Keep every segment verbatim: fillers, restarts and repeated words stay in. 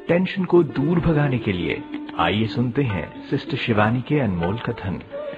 Tension को दूर भगाने के लिए आइए सुनते हैं सिस्टर शिवानी के अनमोल कथन।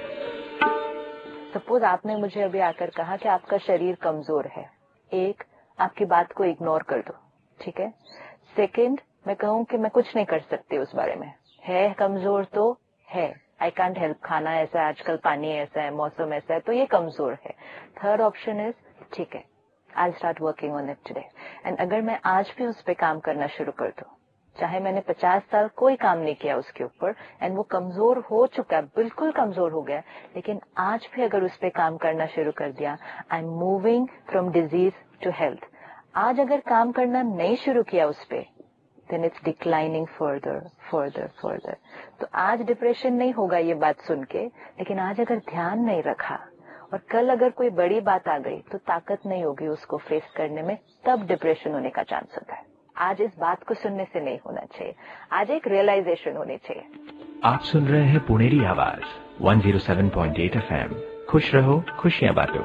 सपोज आपने मुझे अभी आकर कहा कि आपका शरीर कमजोर है, एक, आपकी बात को इग्नोर कर दो, ठीक है। सेकंड, मैं कहूं कि मैं कुछ नहीं कर सकती उस बारे में, है कमजोर तो है, आई कांट हेल्प, खाना ऐसा है आजकल, पानी ऐसा है, मौसम ऐसा है, तो ये कमजोर है। थर्ड ऑप्शन इज, ठीक है, I start working on it today. End अगर मैं आज भी उस पर काम करना शुरू कर दूं, चाहे मैंने पचास साल कोई काम नहीं किया उसके ऊपर, एंड वो कमजोर हो चुका है, बिल्कुल कमजोर हो गया, लेकिन आज भी अगर उस पर काम करना शुरू कर दिया, I am moving from disease to health. आज अगर काम करना नहीं शुरू KIA use per, then it's declining further, further, further. तो आज डिप्रेशन नहीं होगा ये बात सुन के, लेकिन आज अगर ध्यान नहीं रखा और कल अगर कोई बड़ी बात आ गई तो ताकत नहीं होगी उसको फेस करने में, तब डिप्रेशन होने का चांस होता है। आज इस बात को सुनने से नहीं होना चाहिए, आज एक रियलाइजेशन होनी चाहिए। आप सुन रहे हैं पुणेरी आवाज एक सौ सात पॉइंट आठ एफएम। खुश रहो, खुशियां बांटो।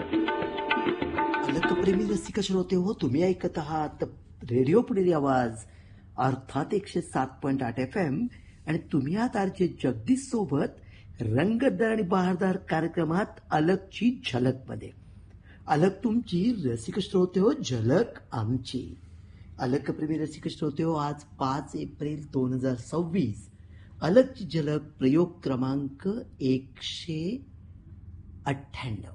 प्रेमी रसिक श्रोते हो, तुम्ही ऐकत आहात रेडिओ पुणेरी आवाज अर्थात एकशे सात पॉइंट आठ एफ एम, आणि तुम्ही आहात आरचे जगदीश सोबत रंगतदार आणि बहारदार कार्यक्रमात अलगची झलक मध्ये। अलग तुमची रसिक श्रोते हो, झलक आमची। अलग प्रेमी रसिक श्रोते हो, आज पाच एप्रिल दोन हजार सव्वीस, अलगची झलक प्रयोग क्रमांक एकशे अठ्ठ्याण्णव।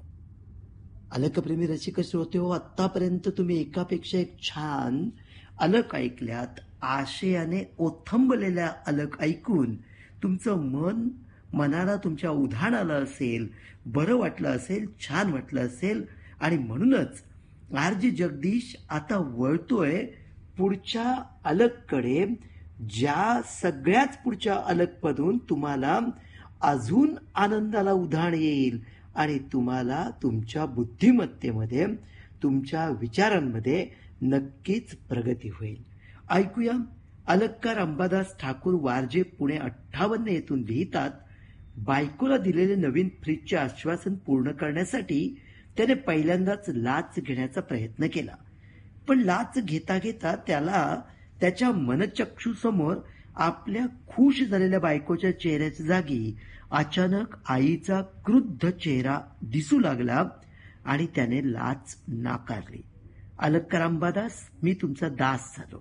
अलग प्रेमी रसिक श्रोते हो, आतापर्यंत तुम्ही एकापेक्षा एक छान अलग ऐकल्यात। आशयाने ओथंबलेल्या अलग ऐकून तुमचं मन मनाला तुमच्या उधाण आलं असेल, बरं वाटलं असेल, छान वाटलं असेल, आणि म्हणूनच आरजी जगदीश आता वळतोय पुढच्या अलगकडे, ज्या सगळ्याच पुढच्या अलगमधून तुम्हाला अजून आनंदाला उधाण येईल आणि तुम्हाला तुमच्या बुद्धिमत्तेमध्ये, तुमच्या विचारांमध्ये नक्कीच प्रगती होईल। ऐकूया, अलगकार अंबादास ठाकूर वारजे पुणे अठ्ठावन्न येथून लिहितात, बायकोला दिलेले नवीन फ्रीजचे आश्वासन पूर्ण करण्यासाठी त्याने पहिल्यांदाच लाच घेण्याचा प्रयत्न केला, पण लाच घेता घेता त्याला त्याच्या मनचक्षुसमोर आपल्या खुश झालेल्या बायकोच्या चेहऱ्याच्या जागी अचानक आईचा क्रुद्ध चेहरा दिसू लागला आणि त्याने लाच नाकारली। अलगकार अंबादास, मी तुमचा दास झालो।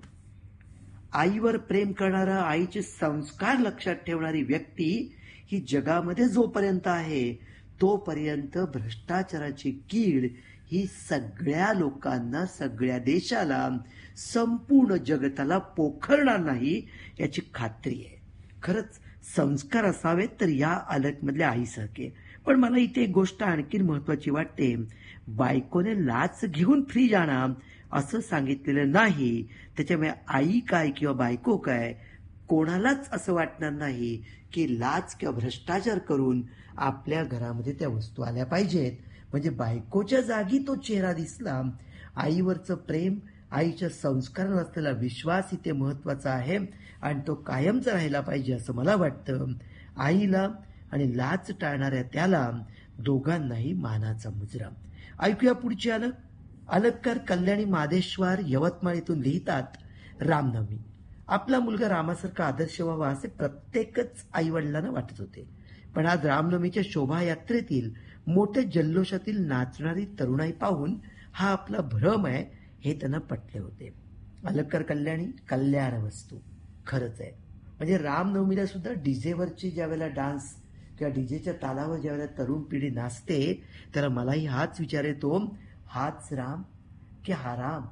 आईवर प्रेम करणारा, आईचे संस्कार लक्षात ठेवणारी व्यक्ती ही जगामध्ये जोपर्यंत आहे तोपर्यंत भ्रष्टाचाराची कीड ही सगळ्या लोकांना, सगळ्या देशाला, संपूर्ण जगताला पोखरणार नाही याची खात्री आहे। खरंच संस्कार असावेत तर या अलगमधल्या आईसारखे। पण मला इथे एक गोष्ट आणखी महत्वाची वाटते, बायकोने लाच घेऊन फ्रीज आणा असं सांगितलेलं नाही, त्याच्यामुळे आई काय किंवा बायको काय कोणालाच असं वाटणार नाही की लाच किंवा भ्रष्टाचार करून आपल्या घरामध्ये त्या वस्तू आल्या पाहिजेत। म्हणजे बायकोच्या जागी तो चेहरा दिसला, आईवरचं प्रेम, आईच्या संस्कारांवर असलेला विश्वास इथे महत्वाचा आहे आणि तो कायमचा राहिला पाहिजे असं मला वाटतं। आईला आणि लाच टाळणाऱ्या त्याला दोघांनाही मानाचा मुजरा। ऐकूया पुढची अलग। अलगकार कल्याणी मादेश्वर यवतमाळ इथून लिहितात, रामनवमी, आपला मुलगा रामासारखा आदर्श व्हावा असे प्रत्येकच आई वडिलांना वाटत होते, पण आज रामनवमीच्या शोभायात्रेतील मोठ्या जल्लोषातील नाचणारी तरुणाई पाहून हा आपला भ्रम आहे हे त्यांना पटले होते। अलगकार कल्याणी, कल्याण वस्तू खरंच आहे। म्हणजे रामनवमीला सुद्धा डीजेवरची ज्यावेळेला डान्स किंवा डीजेच्या तालावर ज्यावेळेला तरुण पिढी नाचते त्याला मलाही हाच विचार येतो, हाच राम की हा राम?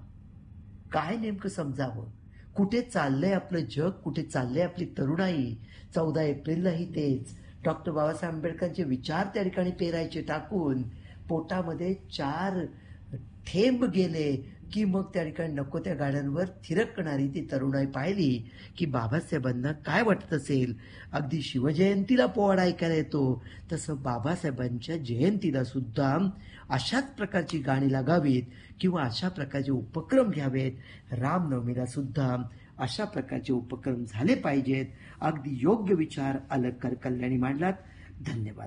काय नेमकं समजावं? कुठे चाललंय आपलं जग, कुठे चाललंय आपली तरुणाई? चौदा एप्रिललाही तेच डॉक्टर बाबासाहेब आंबेडकरांचे विचार त्या ठिकाणी पेरायचे टाकून पोटामध्ये चार थेंब गेले की मग त्या ठिकाणी नको त्या गाड्यांवर थिरकणारी ती तरुणाई पाहिली की बाबासाहेबांना काय वाटत असेल। अगदी शिवजयंतीला पोवाडा ऐकायला येतो तसं बाबासाहेबांच्या जयंतीला सुद्धा अशाच प्रकारची गाणी लागावीत किंवा अशा प्रकारचे उपक्रम घ्यावेत। रामनवमीला सुद्धा अशा प्रकारचे उपक्रम झाले पाहिजेत। अगदी योग्य विचार अलगकार कल्याणी मांडलात, धन्यवाद।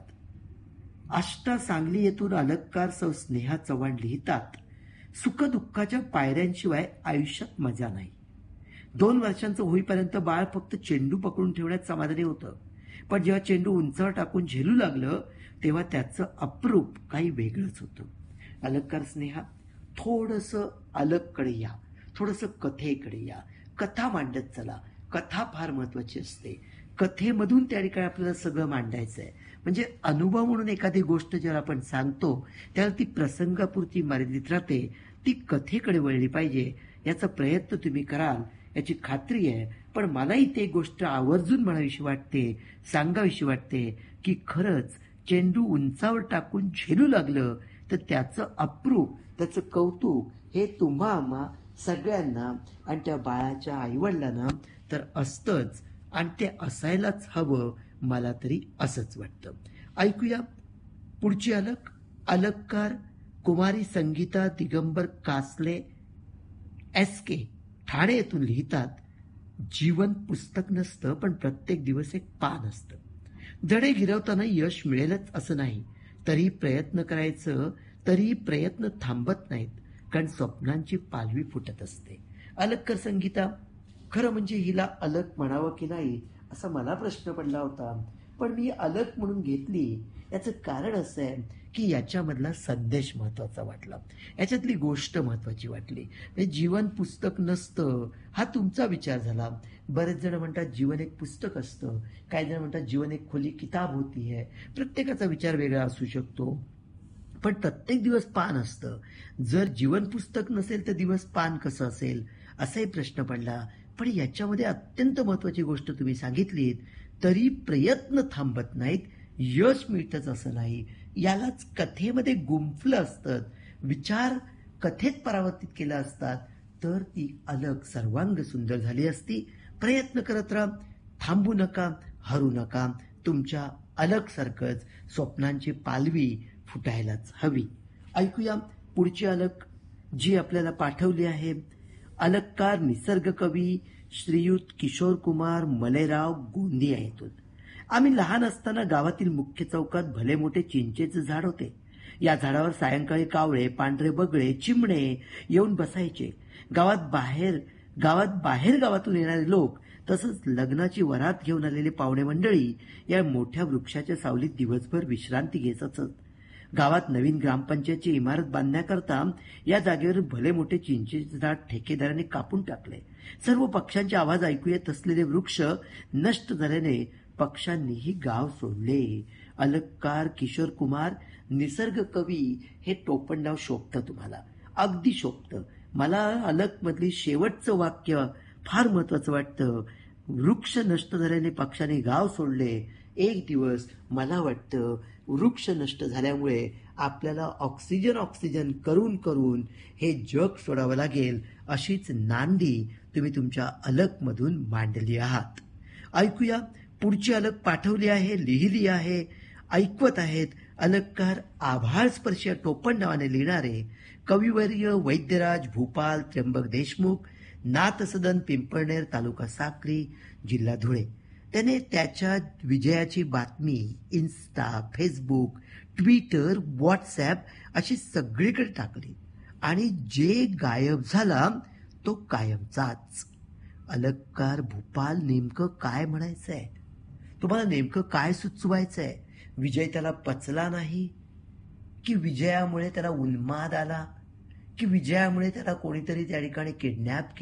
आष्टा सांगली येथून अलगकार सौ स्नेहा चव्हाण लिहितात, सुखदुःखाच्या पायऱ्यांशिवाय आयुष्यात मजा नाही। दोन वर्षांचं होईपर्यंत बाळ फक्त चेंडू पकडून ठेवण्यात समाधानी होतं. पण जेव्हा चेंडू उंचावर टाकून झेलू लागलं तेव्हा त्याचं अप्रूप काही वेगळंच होतं. अलंकार स्नेहा, थोडंसं अलगकडे या, थोडंसं कथेकडे या. कथा मांडत चला. कथा फार महत्वाची असते. कथेमधून त्या ठिकाणी आपल्याला सगळं मांडायचं आहे. म्हणजे अनुभव म्हणून एखादी गोष्ट जेव्हा आपण सांगतो त्याला ती प्रसंगापुरती मर्यादित राहते. ती कथेकडे वळली पाहिजे याचा प्रयत्न तुम्ही कराल याची खात्री आहे. पण मलाही ती गोष्ट आवर्जून म्हणावीशी वाटते, सांगावीशी वाटते की खरंच चेंडू उंचावर टाकून झेलू लागलं तर त्याचं अप्रूप, त्याचं कौतुक हे तुम्हा आम्हा सगळ्यांना आणि त्या बाळाच्या आईवडिलांना तर असतंच आणि ते असायलाच हवं. मला तरी असंच वाटतं. ऐकूया पुढची अलक. अलककार कुमारी संगीता दिगंबर कासले एस के ठाणे येथून लिहितात, जीवन पुस्तक नसतं पण प्रत्येक दिवस एक पान असतं. धडे गिरवताना यश मिळेलच असं नाही. तरी प्रयत्न करायचं, तरी प्रयत्न थांबत नाहीत कारण स्वप्नांची पालवी फुटत असते. अलककर संगीता, खरं म्हणजे हिला अलक म्हणावं की नाही असा मला प्रश्न पडला होता. पण मी अलक म्हणून घेतली. याचं कारण असं आहे की याच्यामधला संदेश महत्वाचा वाटला, याच्यातली गोष्ट महत्वाची वाटली. म्हणजे जीवन पुस्तक नसतं हा तुमचा विचार झाला. बरेच जण म्हणतात जीवन एक पुस्तक असतं, काही जण म्हणतात जीवन एक खुली किताब होती है. प्रत्येकाचा विचार वेगळा असू शकतो. पण प्रत्येक दिवस पान असतं. जर जीवन पुस्तक नसेल तर दिवस पान कसं असेल असाही प्रश्न पडला. पण याच्यामध्ये अत्यंत महत्वाची गोष्ट तुम्ही सांगितलीत, तरी प्रयत्न थांबत नाहीत, यश मिळतच असं नाही. यालाच कथेमध्ये गुंफलं असतं, विचार कथेत परावर्तित केला असतात तर ती अलग सर्वांग सुंदर झाली असती. प्रयत्न करत राहा, थांबू नका, हरू नका. तुमच्या अलग सारखंच स्वप्नांची पालवी फुटायलाच हवी. ऐकूया पुढची अलक जी आपल्याला पाठवली आहे. अलककार निसर्ग कवी श्रीयुत किशोर कुमार मलेराव गोंदिया येथून. आम्ही लहान असताना गावातील मुख्य चौकात भले मोठे चिंचेचे झाड होते. या झाडावर सायंकाळी कावळे, पांढरे बगळे, चिमणे येऊन बसायचे. गावात बाहेर गावात बाहेर गावातून येणारे लोक तसंच लग्नाची वरात घेऊन आलेली पाहुणे मंडळी या मोठ्या वृक्षाच्या सावलीत दिवसभर विश्रांती घेत असत. गावात नवीन ग्रामपंचायतची इमारत बांधण्याकरता या जागेवर भले मोठे चिंचेचे झाड ठेकेदाराने कापून टाकले. सर्व पक्ष्यांचे आवाज ऐकू येत असलेले वृक्ष नष्ट झाल्याने पक्ष्यांनीही गाव सोडले. अलककार किशोर कुमार निसर्ग कवी हे टोपण नाव शोभतं तुम्हाला, अगदी शोभतं. मला अलक मधली शेवटचं वाक्य फार महत्वाचं वाटतं. वृक्ष नष्ट झाल्याने पक्षाने गाव सोडले. एक दिवस मला वाटतं वृक्ष नष्ट झाल्यामुळे आपल्याला ऑक्सिजन ऑक्सिजन करून करून हे जग सोडावं लागेल, अशीच नांदी तुम्ही तुमच्या अलकमधून मांडली आहात. ऐकूया पुढची अलक पाठवली आहे, लिहिली आहे, ऐकवत आहेत अलककार आभाळ स्पर्शीय टोपण नावाने लिहिणारे कविवर्य वैद्यराज भूपाल त्र्यंबक देशमुख, नाथसदन पिंपळनेर, तालुका साक्री, जिल्हा धुळे. त्याने त्याच्या विजयाची बातमी इन्स्टा, फेसबुक, ट्विटर, व्हॉट्सॲप अशी सगळीकडे टाकली आणि जे गायब झाला तो कायमचाच. अलककार भूपाल नेमकं काय म्हणायचंय, तुम्हाला नेमकं काय सुचवायचंय? विजय त्याला पचला नाही की विजयामुळे त्याला उन्माद आला की विजयामुळे त्याला कोणीतरी त्या ठिकाणी किडनॅप